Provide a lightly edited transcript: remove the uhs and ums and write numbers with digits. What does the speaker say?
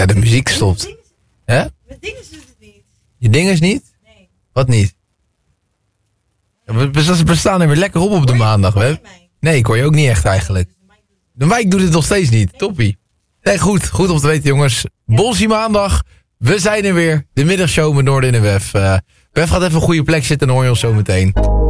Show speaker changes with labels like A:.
A: Ja, de muziek stopt. Hè?
B: Mijn ding is het niet.
A: Je ding is niet?
B: Nee.
A: Wat niet? Ja, we staan er weer lekker op de maandag.
B: Hoor je mij?
A: Nee, ik hoor je ook niet echt eigenlijk. De Mike doet het nog steeds niet. Toppie. Nee, goed om te weten, jongens. Bolsie maandag. We zijn er weer. De middagshow met Noorden in de Wef. Wef gaat even een goede plek zitten en hoor je ons zo meteen.